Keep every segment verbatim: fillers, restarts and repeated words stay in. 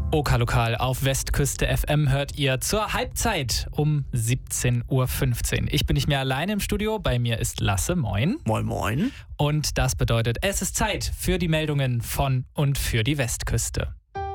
OK Lokal auf Westküste F M hört ihr zur Halbzeit um siebzehn Uhr fünfzehn. Ich bin nicht mehr alleine im Studio, bei mir ist Lasse, moin. Moin moin. Und das bedeutet, es ist Zeit für die Meldungen von und für die Westküste.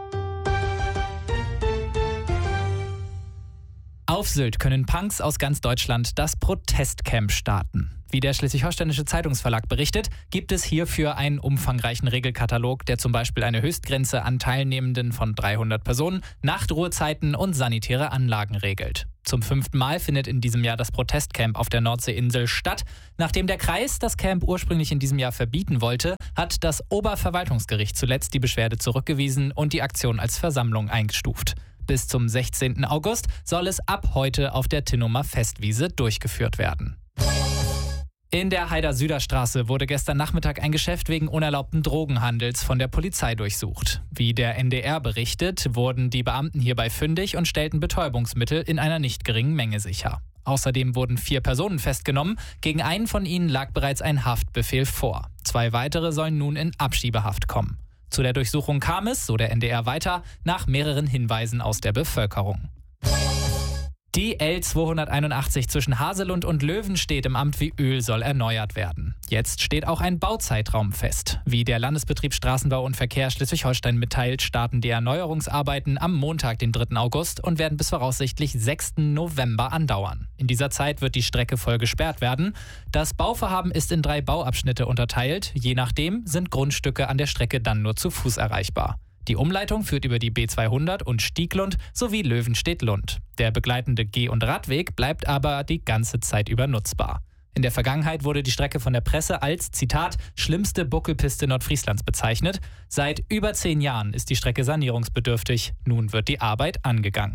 Auf Sylt können Punks aus ganz Deutschland das Protestcamp starten. Wie der Schleswig-Holsteinische Zeitungsverlag berichtet, gibt es hierfür einen umfangreichen Regelkatalog, der zum Beispiel eine Höchstgrenze an Teilnehmenden von dreihundert Personen, Nachtruhezeiten und sanitäre Anlagen regelt. Zum fünften Mal findet in diesem Jahr das Protestcamp auf der Nordseeinsel statt. Nachdem der Kreis das Camp ursprünglich in diesem Jahr verbieten wollte, hat das Oberverwaltungsgericht zuletzt die Beschwerde zurückgewiesen und die Aktion als Versammlung eingestuft. Bis zum sechzehnten August soll es ab heute auf der Tinnumer Festwiese durchgeführt werden. In der Heider-Süder-Straße wurde gestern Nachmittag ein Geschäft wegen unerlaubten Drogenhandels von der Polizei durchsucht. Wie der N D R berichtet, wurden die Beamten hierbei fündig und stellten Betäubungsmittel in einer nicht geringen Menge sicher. Außerdem wurden vier Personen festgenommen. Gegen einen von ihnen lag bereits ein Haftbefehl vor. Zwei weitere sollen nun in Abschiebehaft kommen. Zu der Durchsuchung kam es, so der N D R weiter, nach mehreren Hinweisen aus der Bevölkerung. Die L zweihunderteinundachtzig zwischen Haselund und Löwenstedt im Amt wie Öl soll erneuert werden. Jetzt steht auch ein Bauzeitraum fest. Wie der Landesbetrieb Straßenbau und Verkehr Schleswig-Holstein mitteilt, starten die Erneuerungsarbeiten am Montag, den dritten August und werden bis voraussichtlich sechsten November andauern. In dieser Zeit wird die Strecke voll gesperrt werden. Das Bauvorhaben ist in drei Bauabschnitte unterteilt. Je nachdem sind Grundstücke an der Strecke dann nur zu Fuß erreichbar. Die Umleitung führt über die B zweihundert und Stieglund sowie Löwenstedt-Lund. Der begleitende Geh- und Radweg bleibt aber die ganze Zeit über nutzbar. In der Vergangenheit wurde die Strecke von der Presse als, Zitat, schlimmste Buckelpiste Nordfrieslands bezeichnet. Seit über zehn Jahren ist die Strecke sanierungsbedürftig. Nun wird die Arbeit angegangen.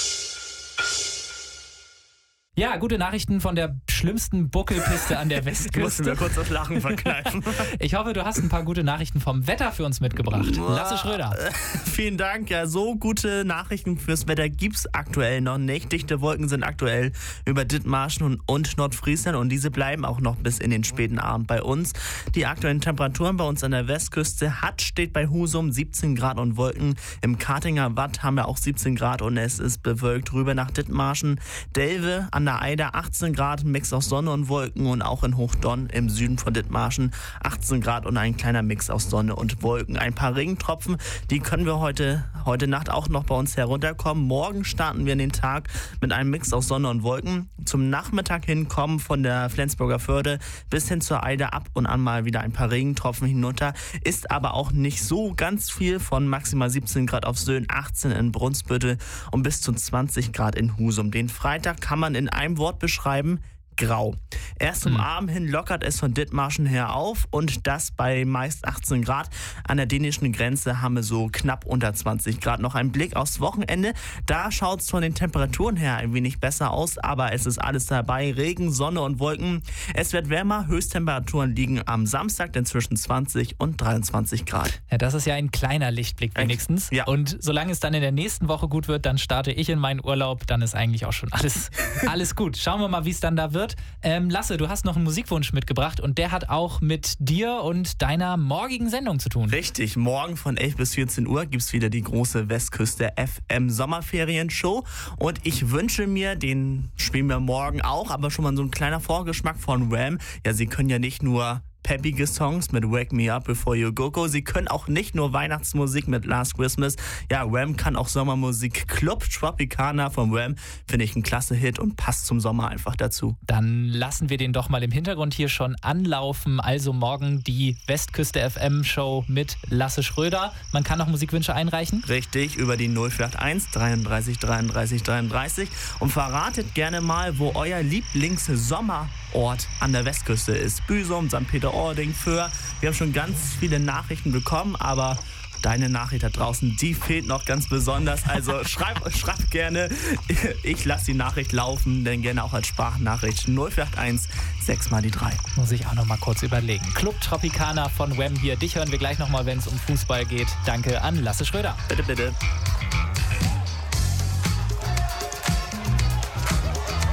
Ja, gute Nachrichten von der schlimmsten Buckelpiste an der Westküste. Ich musste mir kurz das Lachen verkneifen. Ich hoffe, du hast ein paar gute Nachrichten vom Wetter für uns mitgebracht. Lasse Schröder. Vielen Dank. Ja, so gute Nachrichten fürs Wetter gibt's aktuell noch nicht. Dichte Wolken sind aktuell über Dithmarschen und, und Nordfriesland und diese bleiben auch noch bis in den späten Abend bei uns. Die aktuellen Temperaturen bei uns an der Westküste. Hatt steht bei Husum siebzehn Grad und Wolken. Im Kartinger Watt haben wir auch siebzehn Grad und es ist bewölkt rüber nach Dithmarschen. Delve an der Eider achtzehn Grad, Mix aus Sonne und Wolken und auch in Hochdonn im Süden von Dithmarschen achtzehn Grad und ein kleiner Mix aus Sonne und Wolken. Ein paar Regentropfen, die können wir heute, heute Nacht auch noch bei uns herunterkommen. Morgen starten wir in den Tag mit einem Mix aus Sonne und Wolken. Zum Nachmittag hin kommen von der Flensburger Förde bis hin zur Eider ab und an mal wieder ein paar Regentropfen hinunter. Ist aber auch nicht so ganz viel, von maximal siebzehn Grad auf Söhn, achtzehn in Brunsbüttel und bis zu zwanzig Grad in Husum. Den Freitag kann man in einem Wort beschreiben: grau. Erst zum Abend hin lockert es von Dithmarschen her auf und das bei meist achtzehn Grad. An der dänischen Grenze haben wir so knapp unter zwanzig Grad. Noch ein Blick aufs Wochenende. Da schaut es von den Temperaturen her ein wenig besser aus, aber es ist alles dabei. Regen, Sonne und Wolken. Es wird wärmer. Höchsttemperaturen liegen am Samstag dann zwischen zwanzig und dreiundzwanzig Grad. Ja, das ist ja ein kleiner Lichtblick wenigstens. Ja. Und solange es dann in der nächsten Woche gut wird, dann starte ich in meinen Urlaub. Dann ist eigentlich auch schon alles, alles gut. Schauen wir mal, wie es dann da wird. Ähm, Lasse, du hast noch einen Musikwunsch mitgebracht und der hat auch mit dir und deiner morgigen Sendung zu tun. Richtig, morgen von elf bis vierzehn Uhr gibt es wieder die große Westküste F M Sommerferien-Show und ich wünsche mir, den spielen wir morgen auch, aber schon mal so ein kleiner Vorgeschmack von Wham. Ja, sie können ja nicht nur peppige Songs mit Wake Me Up Before You Go Go. Sie können auch nicht nur Weihnachtsmusik mit Last Christmas. Ja, Wham kann auch Sommermusik. Club Tropicana von Wham finde ich ein klasse Hit und passt zum Sommer einfach dazu. Dann lassen wir den doch mal im Hintergrund hier schon anlaufen. Also morgen die Westküste F M Show mit Lasse Schröder. Man kann noch Musikwünsche einreichen? Richtig, über die null vier acht eins dreiunddreißig dreiunddreißig dreiunddreißig und verratet gerne mal, wo euer Lieblings-Sommerort an der Westküste ist. Büsum, Sankt Peter-Ording, Föhr. Wir haben schon ganz viele Nachrichten bekommen, aber deine Nachricht da draußen, die fehlt noch ganz besonders. Also schreib, schreib gerne, ich lasse die Nachricht laufen, denn gerne auch als Sprachnachricht null vier acht eins sechs mal die drei. Muss ich auch noch mal kurz überlegen. Club Tropicana von Wham hier. Dich hören wir gleich noch mal, wenn es um Fußball geht. Danke an Lasse Schröder. Bitte, bitte.